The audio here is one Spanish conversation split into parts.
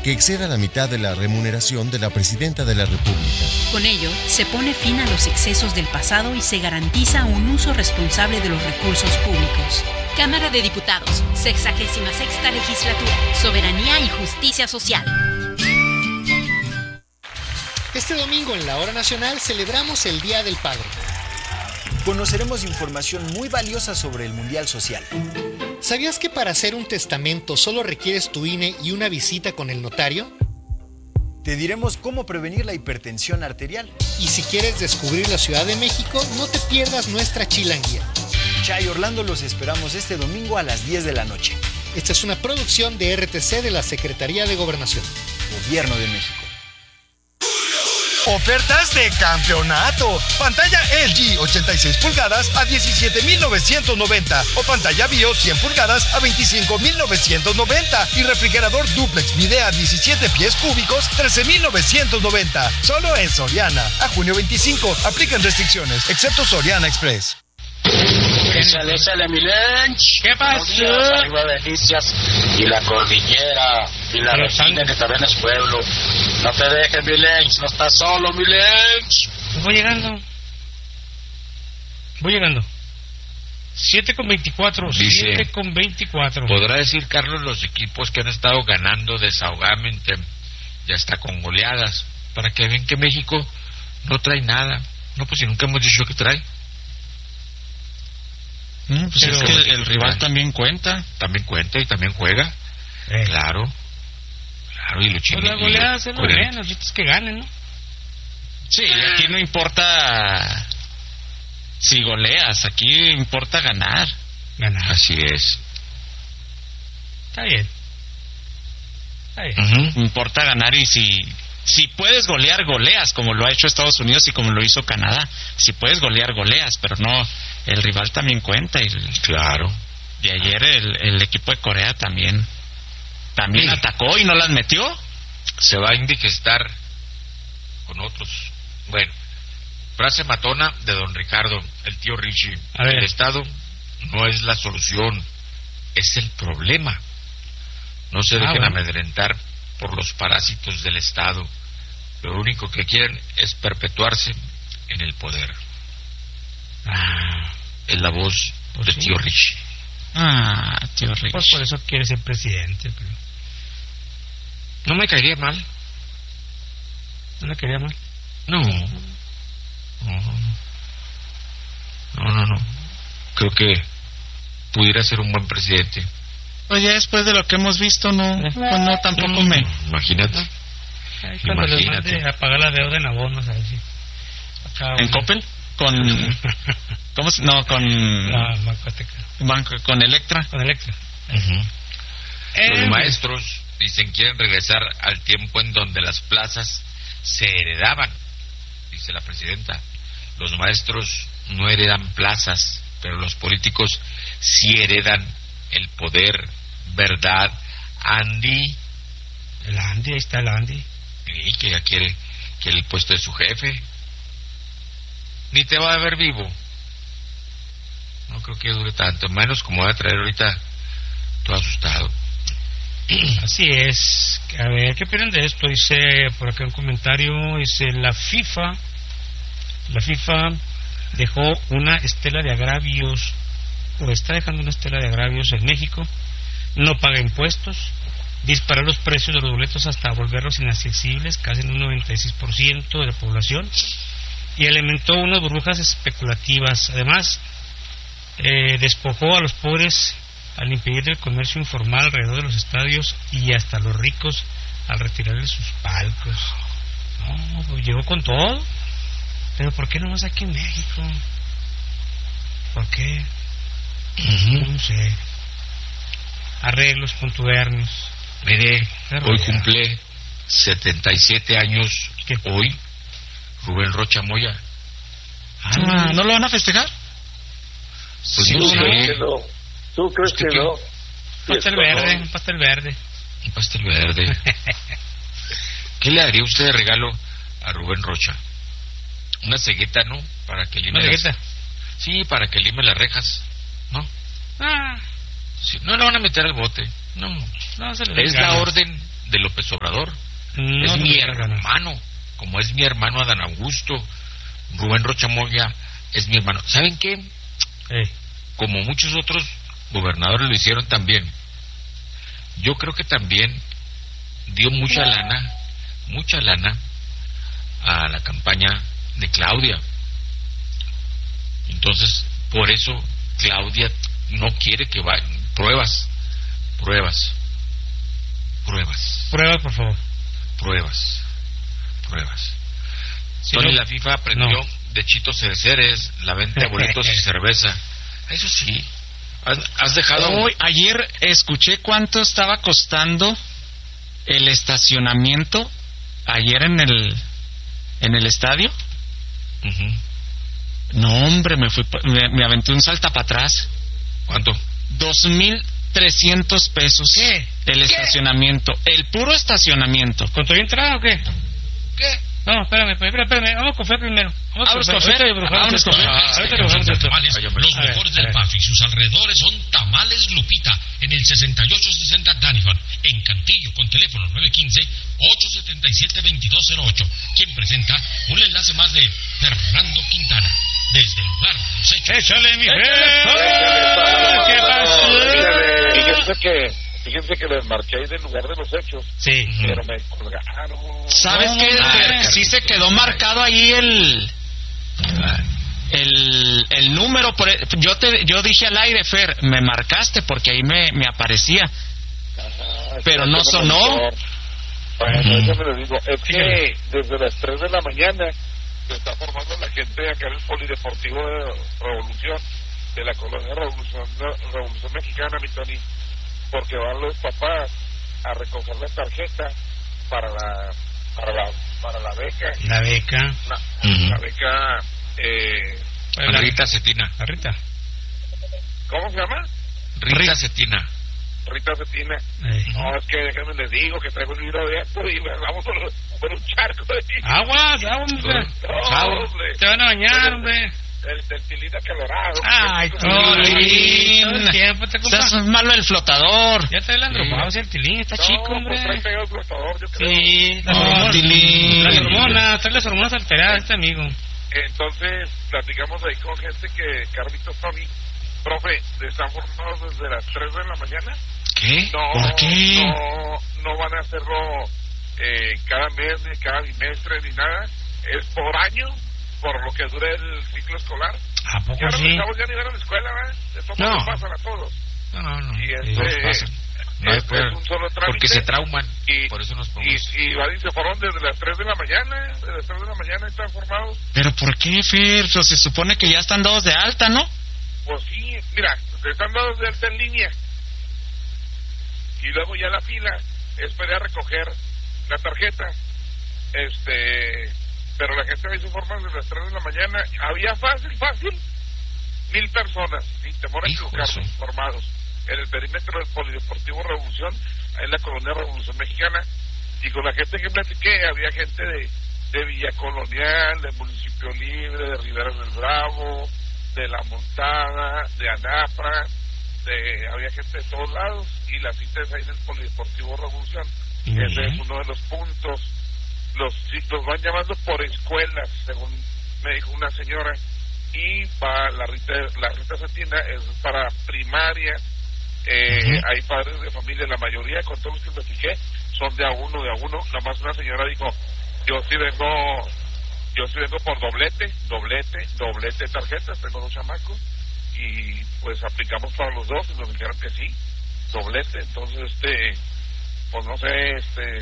que exceda la mitad de la remuneración de la Presidenta de la República. Con ello, se pone fin a los excesos del pasado y se garantiza un uso responsable de los recursos públicos. Cámara de Diputados, 66ª Legislatura, Soberanía y Justicia Social. Este domingo en la Hora Nacional celebramos el Día del Padre. Conoceremos información muy valiosa sobre el Mundial Social. ¿Sabías que para hacer un testamento solo requieres tu INE y una visita con el notario? Te diremos cómo prevenir la hipertensión arterial. Y si quieres descubrir la Ciudad de México, no te pierdas nuestra chilanguía. Chay Orlando, los esperamos este domingo a las 10 de la noche. Esta es una producción de RTC de la Secretaría de Gobernación. Gobierno de México. Ofertas de campeonato. Pantalla LG 86 pulgadas a 17,990 o pantalla BIOS 100 pulgadas a 25,990 y refrigerador dúplex Midea 17 pies cúbicos 13,990. Solo en Soriana. A junio 25. Aplican restricciones, excepto Soriana Express. Échale mi lunch. ¿Qué pasó? Arriba Delicias y la Cordillera y la Regina, que también es pueblo. No te dejes, mi lunch, no estás solo, mi lunch. Voy llegando. 7:24. Dice, 7:24. Podrá decir, Carlos, los equipos que han estado ganando desahogadamente ya está con goleadas, para que vean que México no trae nada. No, pues si nunca hemos dicho que trae. Pues es que el rival también cuenta. También cuenta y también juega. Claro, y lo pues la goleada es lo menos, es que ganen, ¿no? Sí, aquí no importa si goleas, aquí importa ganar. Así es. Está bien. Importa ganar, y si puedes golear, goleas, como lo ha hecho Estados Unidos y como lo hizo Canadá. Si puedes golear, goleas, pero no, el rival también cuenta. Claro. Y ayer el equipo de Corea también atacó y no las metió. Se va a indigestar con otros. Bueno, frase matona de don Ricardo, el tío Richie. El Estado no es la solución, es el problema. No se dejen amedrentar por los parásitos del Estado. Lo único que quieren es perpetuarse en el poder. Es la voz de tío Richie. Tío Richie. Pues por eso quiere ser presidente. Pero... no me caería mal. ¿No le caería mal? No. Creo que pudiera ser un buen presidente. Pues ya después de lo que hemos visto, pues no, tampoco me... Imagínate. Cuando les mande a pagar la deuda en abonos, a ver si... ¿En Coppel? Con... ¿Cómo se...? No, con... con Electra. Con Electra. Los maestros, dicen, quieren regresar al tiempo en donde las plazas se heredaban. Dice la presidenta, los maestros no heredan plazas, pero los políticos sí heredan el poder, ¿verdad, Andy? El Andy, ahí está el Andy. Y que ya quiere el puesto de su jefe. Ni te va a ver vivo. No creo que dure tanto, menos como va a traer ahorita todo asustado. Así es. A ver, ¿qué opinan de esto? Dice por acá un comentario, dice la FIFA dejó una estela de agravios, o está dejando una estela de agravios en México. No paga impuestos, disparó los precios de los boletos hasta volverlos inaccesibles, casi en un 96% de la población, y alimentó unas burbujas especulativas. Además, despojó a los pobres al impedir el comercio informal alrededor de los estadios, y hasta a los ricos al retirarles sus palcos. No, pues llegó con todo. Pero ¿por qué no más aquí en México? ¿Por qué? No sé. Arreglos contubernios. Mire, hoy cumple 77 años. ¿Qué? Hoy Rubén Rocha Moya. ¿No lo van a festejar? Pues sí, no sé. ¿Tú crees que no? Pastel verde. Un pastel verde. ¿Qué le daría usted de regalo a Rubén Rocha? Una cegueta, ¿no? Para que lime Sí, para que lime las rejas, ¿no? Sí, no lo van a meter al bote. No, es la orden de López Obrador. No, es no mi me hermano, como es mi hermano Adán Augusto, Rubén Rocha Moya es mi hermano. ¿Saben qué? Como muchos otros gobernadores lo hicieron también, yo creo que también dio mucha lana a la campaña de Claudia. Entonces, por eso Claudia no quiere que vayan. Pruebas, por favor. Pruebas. Si Tony, no, la FIFA aprendió de Chito Cereceres la venta de boletos y cerveza. Eso sí. ¿Has dejado? Ayer escuché cuánto estaba costando el estacionamiento ayer en el estadio. No, hombre, me aventé un salta para atrás. ¿Cuánto? 2,300 pesos. ¿Qué? El estacionamiento, el puro estacionamiento. ¿Con tu entrada o qué? ¿Qué? No, espérame, vamos con fe primero. Vámonos con fe. Los mejores del PAF y sus alrededores son Tamales Lupita, en el 6860 Daniford, en Cantillo, con teléfono 915-877-2208, quien presenta un enlace más de Fernando Quintana, desde el lugar de los hechos. ¡Échale, mi fe! ¿Qué pasó? Fíjense que les marqué ahí del lugar de los hechos. Sí. Pero me colgaron. ¿Sabes qué? Sí se quedó marcado ahí el número. Yo dije al aire, Fer, me marcaste porque ahí me aparecía. Pero no sonó. Bueno, déjame les digo, es que desde las 3 de la mañana se está formando la gente acá en el Polideportivo de Revolución, de la colonia Revolución Mexicana, mi Tony, porque van los papás a recoger la tarjeta para la beca. La beca. La beca. La Rita Cetina. La Rita. ¿Cómo se llama? Rita Cetina. Rita Cetina. No, es que déjenme les digo que traigo un libro de esto y vamos por un charco de Aguas, hombre. Te van a bañar, hombre. El tilín acalorado. Ay, Tilín. Todo el tiempo te compras. Estás malo el flotador. Ya te la andropausia, el Tilín, está chico, hombre. Pues trae el flotador, yo creo. Sí, Tilín. Trae las hormonas alteradas este amigo. Entonces, platicamos ahí con gente que, Carlitos Tony, profe, están formados desde las 3 de la mañana. ¿Qué? No, ¿Por qué? No van a hacerlo cada mes, ni cada bimestre, ni nada. Es por año, por lo que dure el ciclo escolar. ¿A poco ya sí? Los chavos ya ni van a la escuela, ¿verdad? Esto no pasan a todos. No. Y pasan. No es un solo trámite. Porque se trauman. Por eso nos ponemos. Y van y se forman desde las 3 de la mañana. Desde las 3 de la mañana están formados. ¿Pero por qué, Fer? Pues se supone que ya están dados de alta, ¿no? Pues sí, mira, están dados de alta en línea. Y luego ya la fila es para ir a recoger la tarjeta. Pero la gente ahí se forma desde las 3 de la mañana. Había fácil 1,000 personas, sin temor a equivocarse, formados en el perímetro del Polideportivo Revolución, en la colonia Revolución Mexicana. Y con la gente que platiqué, había gente de Villa Colonial, del Municipio Libre, de Riberas del Bravo, de La Montada, de Anapra, había gente de todos lados, y la cita es ahí en el Polideportivo Revolución. Ese es uno de los puntos. Los van llamando por escuelas, según me dijo una señora, y para la Rita Cetina es para primaria. Hay padres de familia, la mayoría, con todos los que platiqué, son de a uno. Nada más una señora dijo, yo sí vengo por doblete de tarjetas, tengo 2 chamacos, y pues aplicamos para los dos, y nos dijeron que sí, doblete. Entonces, pues no sé,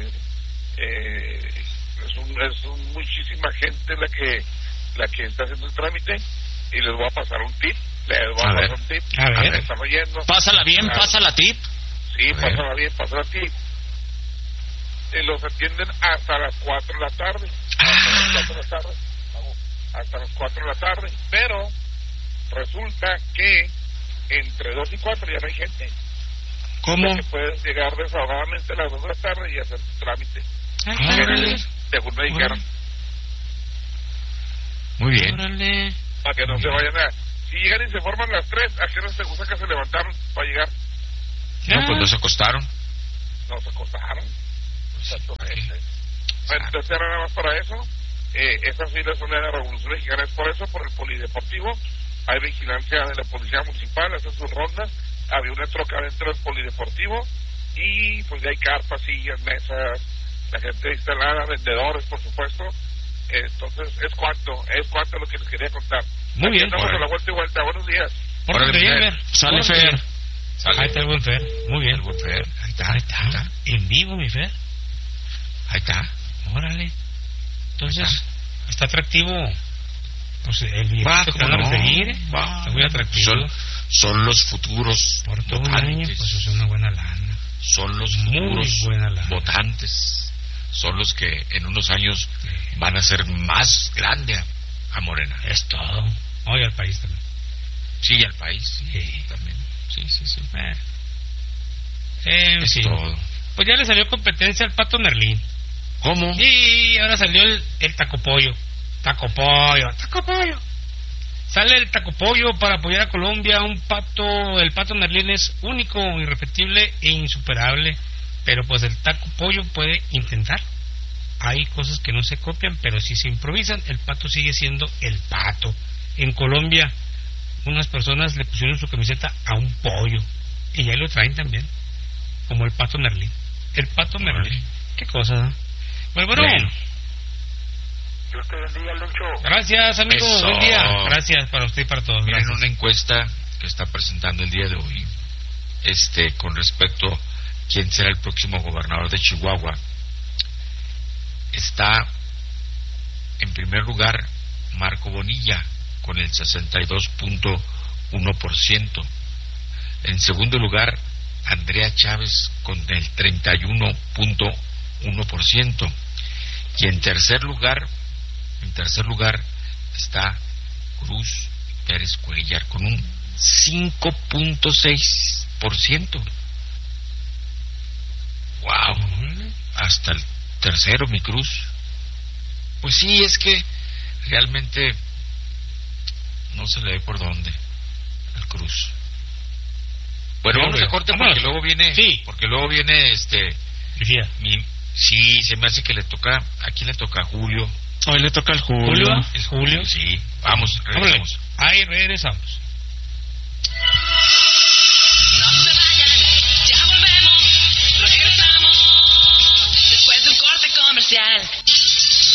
es muchísima gente la que está haciendo el trámite, y les voy a pasar un tip. A ver. Están oyendo. Pásala bien, pásala tip. Sí, pásala bien, pásala tip. Los atienden hasta las 4 de la tarde. Hasta las 4 de la tarde. Pero resulta que entre 2 y 4 ya no hay gente. ¿Cómo? Que puedes llegar desahogadamente a las 2 de la tarde y hacer tu trámite. Según me dijeron. Muy bien. Órale. Para que no se vayan a... Si llegan y se forman las 3, ¿a qué hora te gusta que se levantaron para llegar? No, pues no se acostaron. No se acostaron. Exactamente. Bueno, entonces era nada más para eso. Esas filas son de la Revolución Mexicana, es por eso, por el polideportivo. Hay vigilancia de la policía municipal, hace sus rondas. Había una troca dentro del polideportivo y pues ya hay carpas, sillas, mesas, la gente instalada, vendedores, por supuesto. Entonces, es cuanto lo que les quería contar. Muy bien. Estamos a la vuelta y vuelta. Buenos días. Pórtate bien, Fer. Sale, Fer. Ahí está el buen Fer. Muy bien. El buen Fer. Ahí está. En vivo, mi Fer. Ahí está. Órale. Entonces, está atractivo. Pues el billete que van a referir. Está muy atractivo. Son los futuros por todo un año, pues es una buena lana. Son los futuros votantes. Son los que en unos años van a ser más grande a Morena. Es todo. Oye, al país también. Sí, al país. Sí. También. Sí. Es todo. Pues ya le salió competencia al Pato Merlín. ¿Cómo? Y ahora salió el Tacopollo. Tacopollo. Sale el Tacopollo para apoyar a Colombia. El Pato Merlín es único, irrepetible e insuperable. Pero pues el Tacopollo puede intentar. Hay cosas que no se copian, pero sí se improvisan. El Pato sigue siendo el Pato. En Colombia, unas personas le pusieron su camiseta a un pollo. Y ya lo traen también. Como el Pato Merlín. El Pato Merlín. Qué cosa, ¿no? Bueno. Dios te bendiga, Lucho. Gracias, amigo. Eso. Buen día. Gracias para usted y para todos. Miren una encuesta que está presentando el día de hoy, con respecto a quién será el próximo gobernador de Chihuahua. Está en primer lugar Marco Bonilla con el 62.1%. En segundo lugar, Andrea Chávez con el 31.1%. Y en tercer lugar está Cruz Pérez Cuellar con un 5.6%. Wow, hasta el tercero, mi Cruz. Pues sí, es que realmente no se le ve por dónde al Cruz. Bueno, vamos a corte porque luego viene, sí, se me hace que le toca, ¿a quién le toca? Julio. Hoy le toca al Julio. ¿Es Julio? Sí, vamos, regresamos. Ahí regresamos. No se vayan, ya volvemos, regresamos, después de un corte comercial.